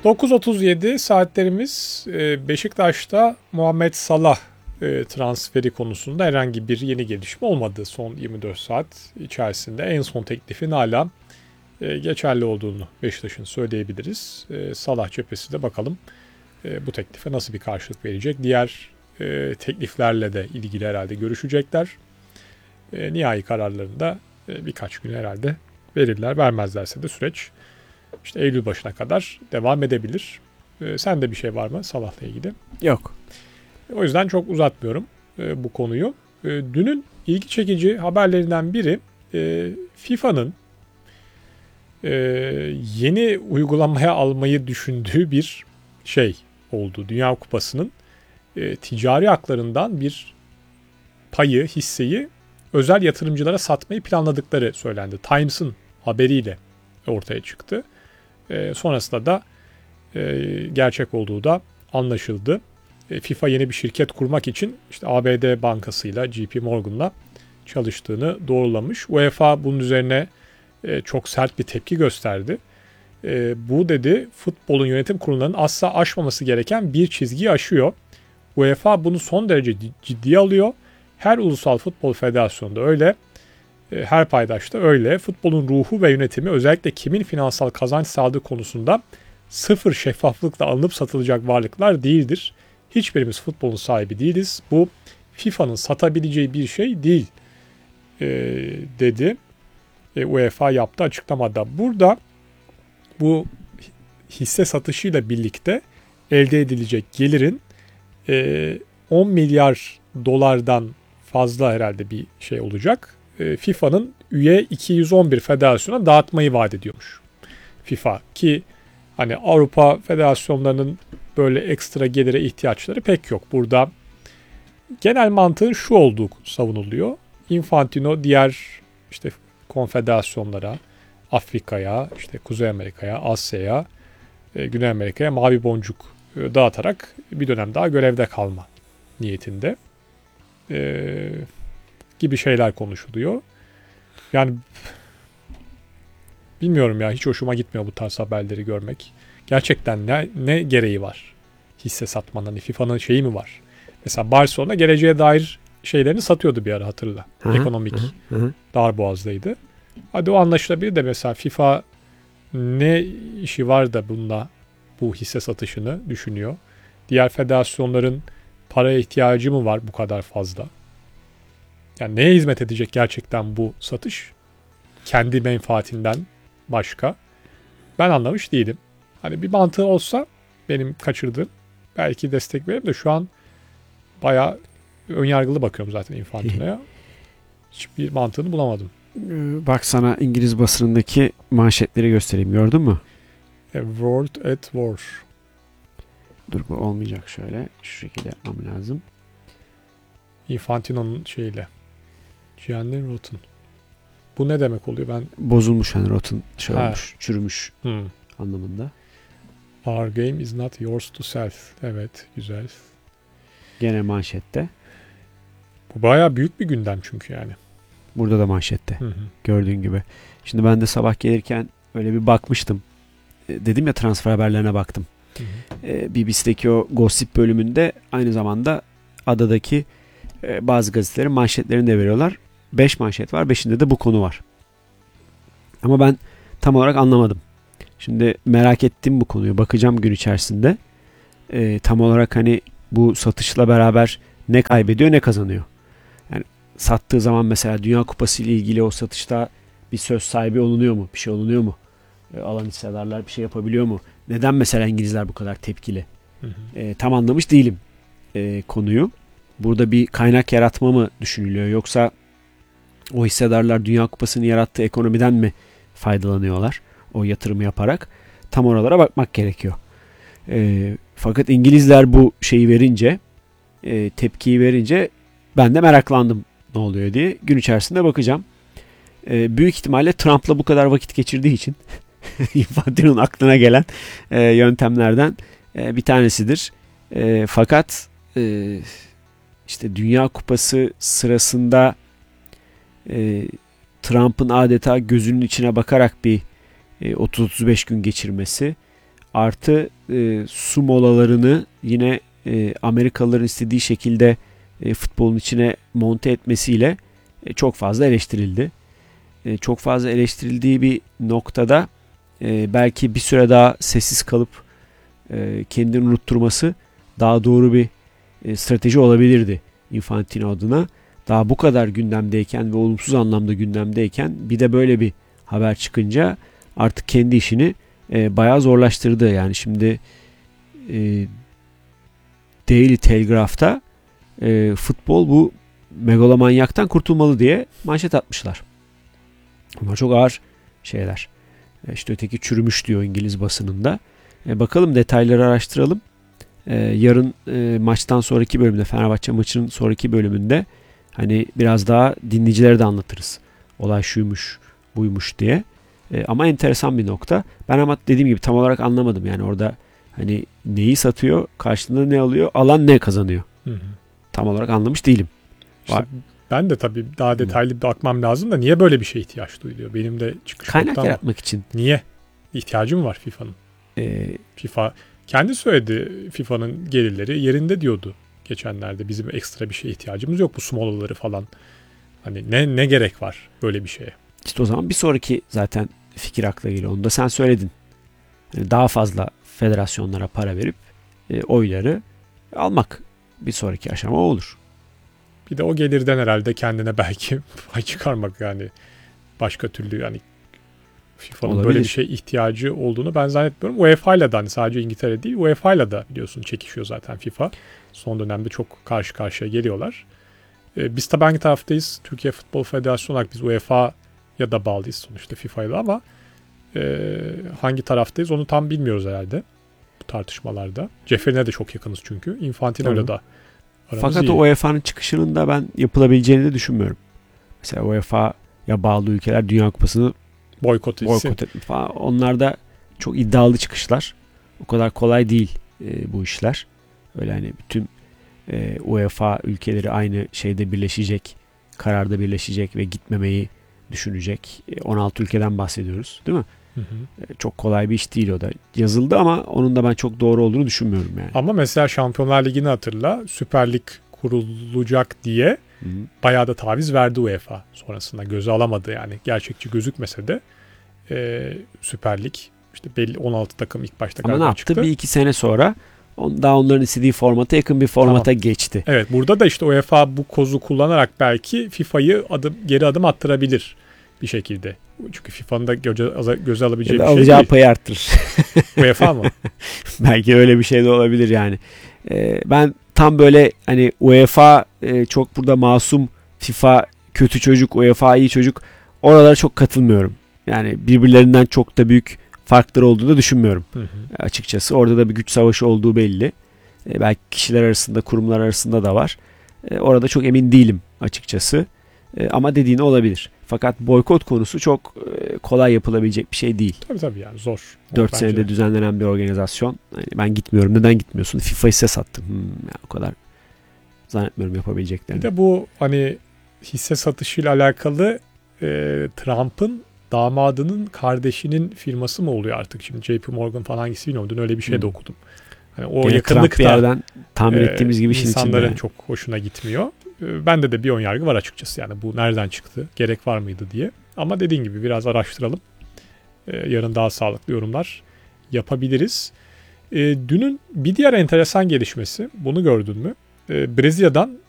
9.37 saatlerimiz. Beşiktaş'ta Muhammed Salah transferi konusunda herhangi bir yeni gelişme olmadı son 24 saat içerisinde. En son teklifin hala geçerli olduğunu Beşiktaş'ın söyleyebiliriz. Salah cephesi de bakalım bu teklife nasıl bir karşılık verecek. Diğer tekliflerle de ilgili herhalde görüşecekler. Nihai kararlarını da birkaç gün herhalde verirler. Vermezlerse de süreç İşte Eylül başına kadar devam edebilir. Sende bir şey var mı Salah'la ilgili? Yok. O yüzden çok uzatmıyorum bu konuyu. Dünün ilgi çekici haberlerinden biri FIFA'nın yeni uygulamaya almayı düşündüğü bir şey oldu. Dünya Kupası'nın ticari haklarından bir payı, hisseyi özel yatırımcılara satmayı planladıkları söylendi. Times'ın haberiyle ortaya çıktı. Sonrasında da gerçek olduğu da anlaşıldı. FIFA yeni bir şirket kurmak için işte ABD bankasıyla JP Morgan'la çalıştığını doğrulamış. UEFA bunun üzerine çok sert bir tepki gösterdi. Bu dedi futbolun yönetim kurullarının asla aşmaması gereken bir çizgiyi aşıyor. UEFA bunu son derece ciddiye alıyor. Her ulusal futbol federasyonunda öyle. Her paydaşta öyle. Futbolun ruhu ve yönetimi özellikle kimin finansal kazanç sağladığı konusunda sıfır şeffaflıkla alınıp satılacak varlıklar değildir. Hiçbirimiz futbolun sahibi değiliz. Bu FIFA'nın satabileceği bir şey değil dedi. UEFA yaptı açıklamada. Burada bu hisse satışıyla birlikte elde edilecek gelirin 10 milyar dolardan fazla herhalde bir şey olacak. FIFA'nın üye 211 federasyona dağıtmayı vaat ediyormuş. FIFA ki hani Avrupa federasyonlarının böyle ekstra gelire ihtiyaçları pek yok. Burada genel mantığın şu olduğu savunuluyor. Infantino diğer işte konfederasyonlara, Afrika'ya, işte Kuzey Amerika'ya, Asya'ya, Güney Amerika'ya mavi boncuk dağıtarak bir dönem daha görevde kalma niyetinde gibi şeyler konuşuluyor. Yani bilmiyorum ya, hiç hoşuma gitmiyor bu tarz haberleri görmek. Gerçekten ne gereği var hisse satmanın? Hani FIFA'nın şeyi mi var? Mesela Barcelona geleceğe dair şeylerini satıyordu bir ara, hatırla. Ekonomik darboğazdaydı. Hadi o anlaşılabilir de mesela FIFA ne işi var da bunda bu hisse satışını düşünüyor? Diğer federasyonların paraya ihtiyacı mı var bu kadar fazla? Yani neye hizmet edecek gerçekten bu satış? Kendi menfaatinden başka. Ben anlamış değilim. Hani bir mantığı olsa benim kaçırdığım belki destek veririm de şu an bayağı önyargılı bakıyorum zaten Infantino'ya. Hiçbir mantığını bulamadım. Bak sana İngiliz basınındaki manşetleri göstereyim. Gördün mü? World at War. Dur, bu olmayacak, şöyle. Şu şekilde yapmam lazım. Infantino'nun şeyiyle. Gianni Rotten. Bu ne demek oluyor? Ben bozulmuş, hani Rotten şey olmuş, çürümüş anlamında. Our game is not yours to sell. Evet, güzel. Gene manşette. Bu bayağı büyük bir gündem çünkü yani. Burada da manşette. Gördüğün gibi. Şimdi ben de sabah gelirken öyle bir bakmıştım. Dedim ya, transfer haberlerine baktım. BBC'deki o gossip bölümünde aynı zamanda adadaki bazı gazetelerin manşetlerini de veriyorlar. 5 manşet var. 5'inde de bu konu var. Ama ben tam olarak anlamadım. Şimdi merak ettim bu konuyu. Bakacağım gün içerisinde. Tam olarak hani bu satışla beraber ne kaybediyor ne kazanıyor. Yani sattığı zaman mesela Dünya Kupası ile ilgili o satışta bir söz sahibi olunuyor mu? Bir şey olunuyor mu? Alan hissedarlar bir şey yapabiliyor mu? Neden mesela İngilizler bu kadar tepkili? Tam anlamış değilim konuyu. Burada bir kaynak yaratma mı düşünülüyor? Yoksa o hissedarlar Dünya Kupası'nın yarattığı ekonomiden mi faydalanıyorlar? O yatırımı yaparak. Tam oralara bakmak gerekiyor. Fakat İngilizler bu şeyi verince, tepkiyi verince ben de meraklandım ne oluyor diye. Gün içerisinde bakacağım. Büyük ihtimalle Trump'la bu kadar vakit geçirdiği için Infantino'nun aklına gelen yöntemlerden bir tanesidir. Fakat işte Dünya Kupası sırasında Trump'ın adeta gözünün içine bakarak bir 30-35 gün geçirmesi, Artı su molalarını yine Amerikalıların istediği şekilde futbolun içine monte etmesiyle çok fazla eleştirildi. Çok fazla eleştirildiği bir noktada belki bir süre daha sessiz kalıp kendini unutturması daha doğru bir strateji olabilirdi Infantino adına. Daha bu kadar gündemdeyken ve olumsuz anlamda gündemdeyken bir de böyle bir haber çıkınca artık kendi işini bayağı zorlaştırdı. Yani şimdi Daily Telegraph'ta futbol bu megalomanyaktan kurtulmalı diye manşet atmışlar. Ama çok ağır şeyler. İşte öteki çürümüş diyor İngiliz basınında. Bakalım, detayları araştıralım. Yarın maçtan sonraki bölümde, Fenerbahçe maçının sonraki bölümünde hani biraz daha dinleyicilere de anlatırız. Olay şuymuş, buymuş diye. Ama enteresan bir nokta. Ben ama dediğim gibi tam olarak anlamadım. Yani orada hani neyi satıyor, karşılığında ne alıyor, alan ne kazanıyor. Hı. Tam olarak anlamış değilim. İşte ben de tabii daha detaylı bir bakmam lazım da niye böyle bir şeye ihtiyaç duyuluyor? Benim de çıkış kaynak noktam yaratmak için. Niye? İhtiyacım var FIFA'nın. FIFA kendi söyledi, FIFA'nın gelirleri yerinde diyordu geçenlerde. Bizim ekstra bir şeye ihtiyacımız yok, bu smolaları falan. Hani ne gerek var böyle bir şeye? İşte o zaman bir sonraki zaten fikir akla geliyor. Onu da sen söyledin. Yani daha fazla federasyonlara para verip oyları almak bir sonraki aşama olur. Bir de o gelirden herhalde kendine belki pay çıkarmak, yani başka türlü yani FIFA'nın Olabilir. böyle bir şeye ihtiyacı olduğunu ben zannetmiyorum. UEFA ile de, hani sadece İngiltere değil, UEFA ile de biliyorsun çekişiyor zaten FIFA. Son dönemde çok karşı karşıya geliyorlar. Biz tabii hangi taraftayız? Türkiye Futbol Federasyonu olarak biz UEFA'ya da bağlıyız sonuçta, FIFA'ya da, ama hangi taraftayız onu tam bilmiyoruz herhalde bu tartışmalarda. Ceferin'e de çok yakınız çünkü. Infantino'yla da aramız Fakat iyi. o UEFA'nın çıkışının da ben yapılabileceğini de düşünmüyorum. Mesela UEFA'ya bağlı ülkeler Dünya Kupası'nı boykot etme falan. Onlar da çok iddialı çıkışlar. O kadar kolay değil bu işler. Öyle hani bütün UEFA ülkeleri aynı şeyde birleşecek, kararda birleşecek ve gitmemeyi düşünecek. 16 ülkeden bahsediyoruz, değil mi? Hı. Çok kolay bir iş değil o da. Yazıldı ama onun da ben çok doğru olduğunu düşünmüyorum yani. Ama mesela Şampiyonlar Ligi'ni hatırla. Süper Lig kurulacak diye bayağı da taviz verdi UEFA. Sonrasında göze alamadı yani. Gerçekçi gözükmese de Süper Lig işte belli 16 takım ilk başta ama ne yaptı? çıktı. Bir iki sene sonra daha onların istediği formata yakın bir formata geçti. Evet, burada da işte UEFA bu kozu kullanarak belki FIFA'yı geri adım attırabilir bir şekilde. Çünkü FIFA'nın da göze alabileceği bir şey alacağı değil. payı arttırır. UEFA mı? Belki öyle bir şey de olabilir yani. Ben tam böyle hani UEFA çok burada masum, FIFA kötü çocuk, UEFA iyi çocuk, oralara çok katılmıyorum. Yani birbirlerinden çok da büyük farkları olduğunu düşünmüyorum. Açıkçası orada da bir güç savaşı olduğu belli. Belki kişiler arasında, kurumlar arasında da var. Orada çok emin değilim açıkçası. Ama dediğin olabilir. Fakat boykot konusu çok kolay yapılabilecek bir şey değil. Tabii yani zor. 4 senede düzenlenen bir organizasyon. Yani ben gitmiyorum. Neden gitmiyorsun? FIFA'yı ses sattım. Yani o kadar zannetmiyorum yapabileceklerini. Bir de bu hani hisse satışıyla alakalı Trump'ın damadının kardeşinin firması mı oluyor artık? Şimdi JP Morgan falan hangisi bilmiyorum. Dün öyle bir şey de okudum. Hani o gene yakınlıkta Trump bir yerden tahmin ettiğimiz gibi işin insanların içinde. çok hoşuna gitmiyor. Bende de bir ön yargı var açıkçası. Yani bu nereden çıktı? Gerek var mıydı diye. Ama dediğin gibi biraz araştıralım. Yarın daha sağlıklı yorumlar yapabiliriz. Dünün bir diğer enteresan gelişmesi, bunu gördün mü? Brezilya'dan